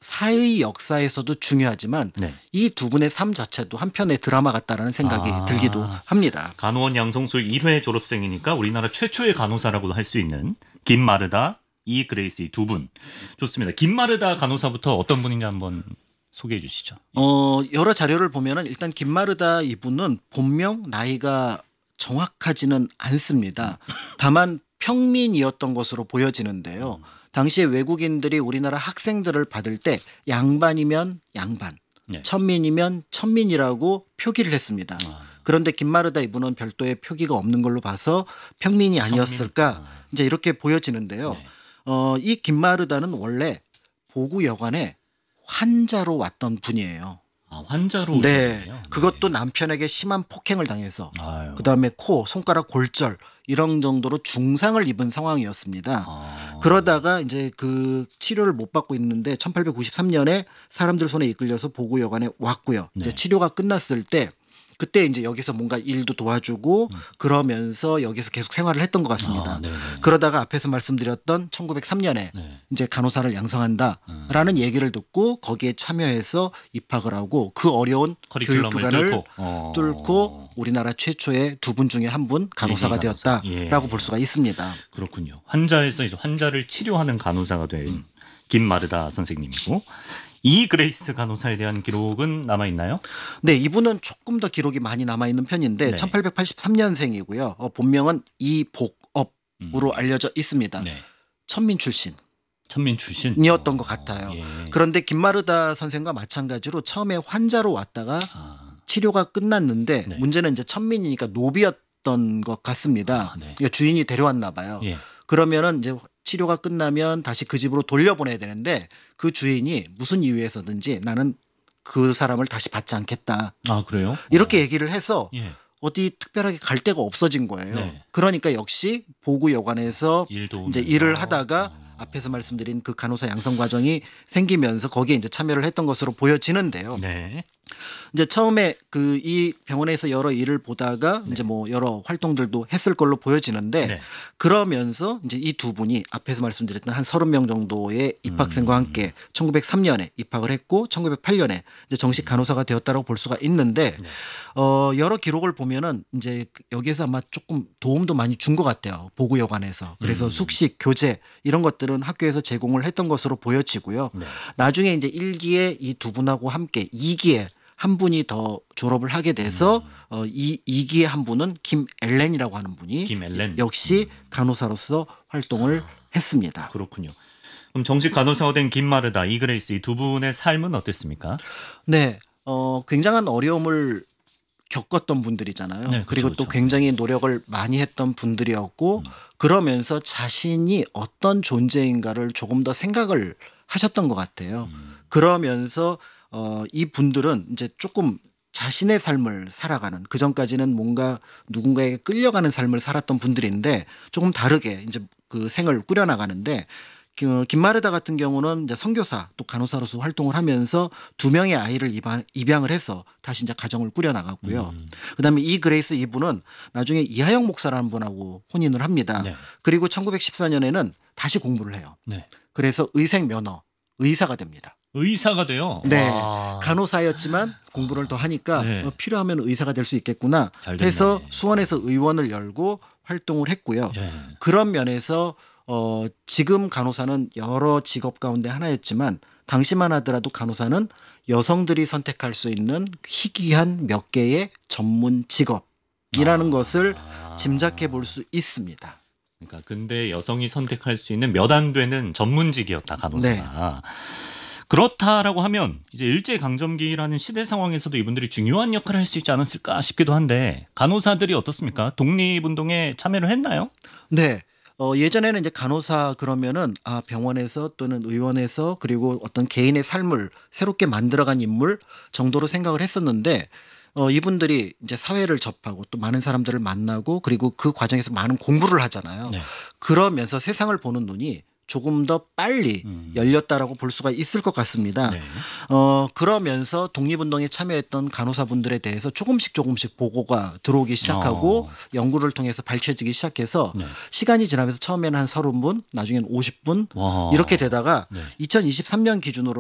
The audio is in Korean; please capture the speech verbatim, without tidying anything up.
사의 역사에서도 중요하지만 네. 이 두 분의 삶 자체도 한편의 드라마 같다라는 생각이 아. 들기도 합니다. 간호원 양성소 일 회 졸업생이니까 우리나라 최초의 간호사라고도 할 수 있는 김마르다, 이그레이스 이 두 분. 좋습니다. 김마르다 간호사부터 어떤 분인지 한번 소개해 주시죠. 어, 여러 자료를 보면은 일단 김마르다 이분은 본명 나이가 정확하지는 않습니다. 다만 평민이었던 것으로 보여지는데요. 당시에 외국인들이 우리나라 학생들을 받을 때 양반이면 양반, 네. 천민이면 천민이라고 표기를 했습니다. 아. 그런데 김마르다 이분은 별도의 표기가 없는 걸로 봐서 평민이 아니었을까 평민. 아. 이제 이렇게 보여지는데요. 네. 어, 이 김마르다는 원래 보구여관에 환자로 왔던 분이에요. 아, 환자로 네, 오셨군요. 그것도 남편에게 심한 폭행을 당해서 아유. 그다음에 코, 손가락 골절 이런 정도로 중상을 입은 상황이었습니다. 아. 그러다가 이제 그 치료를 못 받고 있는데 천팔백구십삼 년에 사람들 손에 이끌려서 보구여관에 왔고요. 네. 이제 치료가 끝났을 때 그때 이제 여기서 뭔가 일도 도와주고 음. 그러면서 여기서 계속 생활을 했던 것 같습니다. 아, 네네. 그러다가 앞에서 말씀드렸던 천구백삼 년에 네. 이제 간호사를 양성한다라는 얘기를 듣고 거기에 참여해서 입학을 하고 그 어려운 커리큘럼을 교육기관을 뚫고, 어. 뚫고 우리나라 최초의 두 분 중에 한 분 간호사가 예비 간호사. 되었다라고 예. 볼 수가 있습니다. 그렇군요. 환자에서 이제 환자를 치료하는 간호사가 된 김마르다 선생님이고 이 그레이스 간호사에 대한 기록은 남아 있나요? 네, 이분은 조금 더 기록이 많이 남아 있는 편인데 네. 천팔백팔십삼 년생이고요. 어, 본명은 이복업으로 알려져 있습니다. 네. 천민 출신. 천민 출신 이었던 것 같아요. 예. 그런데 김마르다 선생과 마찬가지로 처음에 환자로 왔다가 아, 치료가 끝났는데 네. 문제는 이제 천민이니까 노비였던 것 같습니다. 아, 네. 그러니까 주인이 데려왔나 봐요. 예. 그러면은 이제 치료가 끝나면 다시 그 집으로 돌려보내야 되는데 그 주인이 무슨 이유에서든지 나는 그 사람을 다시 받지 않겠다. 아 그래요? 이렇게 얘기를 해서 예. 어디 특별하게 갈 데가 없어진 거예요. 네. 그러니까 역시 보구여관에서 일 도우면서. 이제 일을 하다가 어. 앞에서 말씀드린 그 간호사 양성 과정이 생기면서 거기에 이제 참여를 했던 것으로 보여지는데요. 네. 이제 처음에 그 이 병원에서 여러 일을 보다가 이제 뭐 여러 활동들도 했을 걸로 보여지는데 네. 그러면서 이제 이 두 분이 앞에서 말씀드렸던 한 서른 명 정도의 입학생과 함께 천구백삼 년에 입학을 했고 천구백팔 년에 이제 정식 간호사가 되었다고 볼 수가 있는데 어 여러 기록을 보면은 이제 여기에서 아마 조금 도움도 많이 준 것 같아요. 보구여관에서. 그래서 음. 숙식, 교재 이런 것들은 학교에서 제공을 했던 것으로 보여지고요. 네. 나중에 이제 일 기에 이 두 분하고 함께 이 기에 한 분이 더 졸업을 하게 돼서 음. 어, 이, 이 기의 한 분은 김엘렌이라고 하는 분이 김엘렌. 역시 간호사로서 활동을 했습니다. 그렇군요. 그럼 정식 간호사가 된 김마르다, 이그레이스 이 두 분의 삶은 어땠습니까? 네, 어, 굉장한 어려움을 겪었던 분들이잖아요. 네, 그쵸, 그리고 또 그쵸. 굉장히 노력을 많이 했던 분들이었고 음. 그러면서 자신이 어떤 존재인가를 조금 더 생각을 하셨던 것 같아요. 음. 그러면서 어, 이 분들은 이제 조금 자신의 삶을 살아가는 그 전까지는 뭔가 누군가에게 끌려가는 삶을 살았던 분들인데 조금 다르게 이제 그 생을 꾸려나가는데 그 김마르다 같은 경우는 이제 선교사 또 간호사로서 활동을 하면서 두 명의 아이를 입양, 입양을 해서 다시 이제 가정을 꾸려나갔고요. 음. 그다음에 이 그레이스 이분은 나중에 이하영 목사라는 분하고 혼인을 합니다. 네. 그리고 천구백십사 년에는 다시 공부를 해요. 네. 그래서 의생 면허 의사가 됩니다. 의사가 돼요. 네, 와. 간호사였지만 공부를 더 하니까 네. 어, 필요하면 의사가 될 수 있겠구나 잘 됐네. 해서 수원에서 의원을 열고 활동을 했고요. 예. 그런 면에서 어, 지금 간호사는 여러 직업 가운데 하나였지만 당시만 하더라도 간호사는 여성들이 선택할 수 있는 희귀한 몇 개의 전문 직업이라는 아. 것을 짐작해 볼 수 있습니다. 그러니까 근데 여성이 선택할 수 있는 몇 안 되는 전문직이었다 간호사가. 네. 그렇다라고 하면 이제 일제 강점기라는 시대 상황에서도 이분들이 중요한 역할을 할 수 있지 않았을까 싶기도 한데 간호사들이 어떻습니까? 독립운동에 참여를 했나요? 네. 어, 예전에는 이제 간호사 그러면은 아, 병원에서 또는 의원에서 그리고 어떤 개인의 삶을 새롭게 만들어간 인물 정도로 생각을 했었는데 어, 이분들이 이제 사회를 접하고 또 많은 사람들을 만나고 그리고 그 과정에서 많은 공부를 하잖아요. 네. 그러면서 세상을 보는 눈이 조금 더 빨리 음. 열렸다라고 볼 수가 있을 것 같습니다. 네. 어, 그러면서 독립운동에 참여했던 간호사분들에 대해서 조금씩 조금씩 보고가 들어오기 시작하고 어. 연구를 통해서 밝혀지기 시작해서 네. 시간이 지나면서 처음에는 한 서른 분, 나중에는 오십 분 와. 이렇게 되다가 네. 이천이십삼 년 기준으로